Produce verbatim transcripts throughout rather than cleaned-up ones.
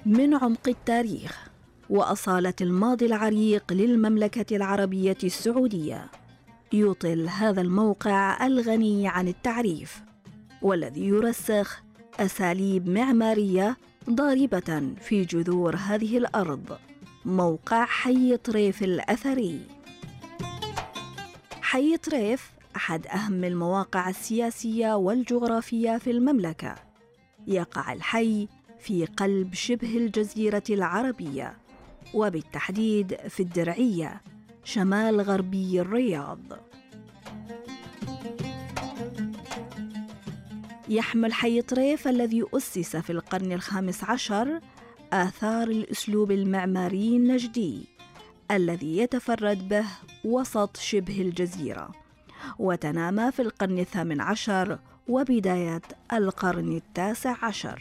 من عمق التاريخ وأصالة الماضي العريق للمملكة العربية السعودية يطل هذا الموقع الغني عن التعريف، والذي يرسخ أساليب معمارية ضاربة في جذور هذه الأرض، موقع حي طريف الأثري. حي طريف أحد أهم المواقع السياسية والجغرافية في المملكة. يقع الحي في قلب شبه الجزيرة العربية، وبالتحديد في الدرعية شمال غربي الرياض. يحمل حي طريف الذي أسس في القرن الخامس عشر آثار الأسلوب المعماري النجدي الذي يتفرد به وسط شبه الجزيرة، وتنامى في القرن الثامن عشر وبداية القرن التاسع عشر.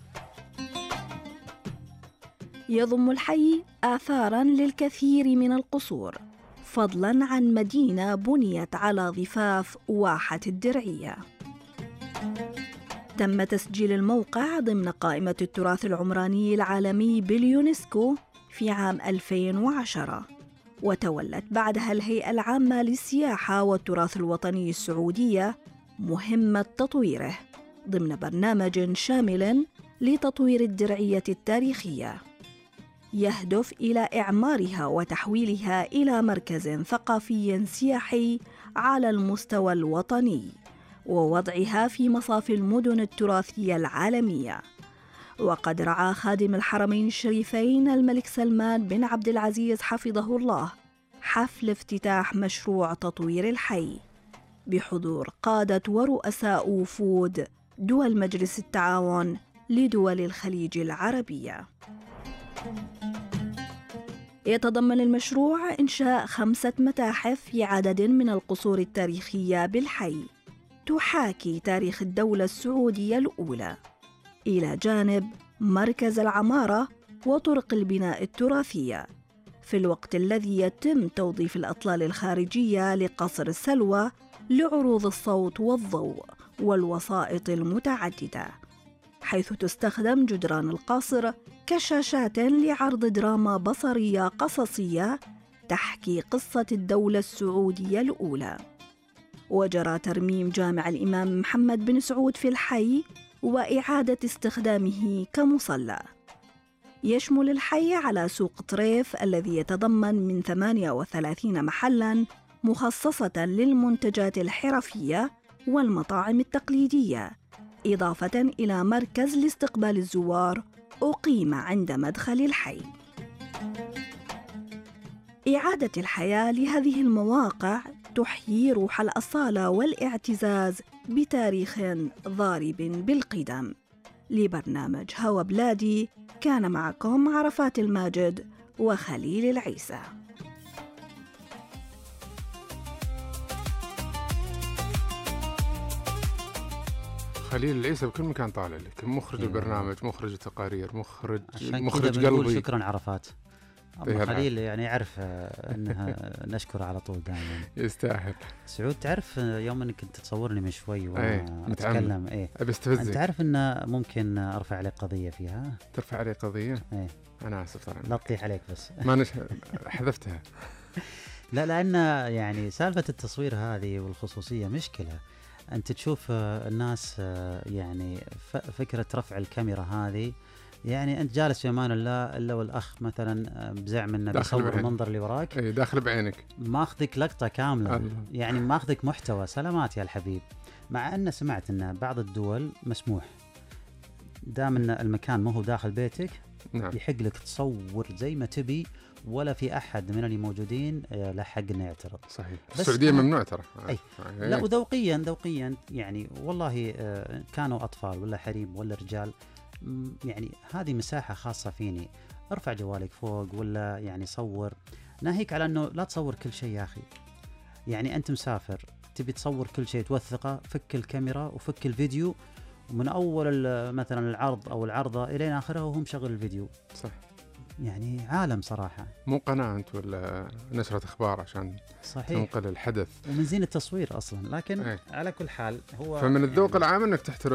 يضم الحي آثاراً للكثير من القصور، فضلاً عن مدينة بنيت على ضفاف واحة الدرعية. تم تسجيل الموقع ضمن قائمة التراث العمراني العالمي باليونسكو في عام ألفين وعشرة، وتولت بعدها الهيئة العامة للسياحة والتراث الوطني السعودية مهمة تطويره ضمن برنامج شامل لتطوير الدرعية التاريخية، يهدف إلى إعمارها وتحويلها إلى مركز ثقافي سياحي على المستوى الوطني، ووضعها في مصاف المدن التراثية العالمية. وقد رعى خادم الحرمين الشريفين الملك سلمان بن عبد العزيز حفظه الله حفل افتتاح مشروع تطوير الحي بحضور قادة ورؤساء وفود دول مجلس التعاون لدول الخليج العربية. يتضمن المشروع إنشاء خمسة متاحف في عدد من القصور التاريخية بالحي تحاكي تاريخ الدولة السعودية الأولى، إلى جانب مركز العمارة وطرق البناء التراثية، في الوقت الذي يتم توظيف الأطلال الخارجية لقصر السلوى لعروض الصوت والضوء والوسائط المتعددة، حيث تستخدم جدران القصر كشاشات لعرض دراما بصرية قصصية تحكي قصة الدولة السعودية الأولى. وجرى ترميم جامع الإمام محمد بن سعود في الحي وإعادة استخدامه كمصلى. يشمل الحي على سوق طريف الذي يتضمن من ثمانية وثلاثين محلاً مخصصة للمنتجات الحرفية والمطاعم التقليدية، إضافة إلى مركز لاستقبال الزوار أقيم عند مدخل الحي. إعادة الحياة لهذه المواقع تحيي روح الأصالة والاعتزاز بتاريخ ضارب بالقدم. لبرنامج هوا بلادي كان معكم عرفات الماجد وخليل العيسى. خليل العيسى بكل مكان طالع لك، مخرج أيوة. البرنامج، مخرج التقارير، مخرج مخرج قلبي. شكرا عرفات. أبو خليل يعني يعرف أنها نشكره على طول دائما. يستاهل. سعود تعرف يوم أنك كنت تصورني من شوي وأنا أتكلم إيه أبي استفزك. أنت تعرف أن ممكن أرفع عليك قضية فيها؟ ترفع عليك قضية؟ إيه. أنا آسف طبعا. لا تطيح عليك بس. ما نش حذفتها. لا لأن يعني سالفة التصوير هذه والخصوصية مشكلة. أنت تشوف الناس يعني فكرة رفع الكاميرا هذه، يعني أنت جالس في أمان الله إلا والأخ مثلا بزعم إنه بيصور المنظر اللي وراك، أي داخل بعينك، ماخذك لقطة كاملة الله. يعني ماخذك محتوى. سلامات يا الحبيب. مع أن سمعت أن بعض الدول مسموح دام أن المكان ما هو داخل بيتك، نعم. يحق لك تصور زي ما تبي ولا في أحد من اللي موجودين له حق إنه يعترض. صحيح. السعودية ممنوع ترى. أي. لا وذوقيا ذوقيا يعني والله كانوا أطفال ولا حريم ولا رجال، يعني هذه مساحة خاصة فيني. ارفع جوالك فوق ولا يعني صور، ناهيك على أنه لا تصور كل شيء يا أخي. يعني أنت مسافر تبي تصور كل شيء توثقه، فك الكاميرا وفك الفيديو ومن أول مثلا العرض أو العرضة إلين آخره وهم شغل الفيديو. صح. يعني عالم صراحة. مو قناة أنت ولا نشرة أخبار عشان صحيح. تنقل الحدث. ومن زين التصوير أصلا، لكن أي. على كل حال هو فمن الذوق يعني العام أنك تحترم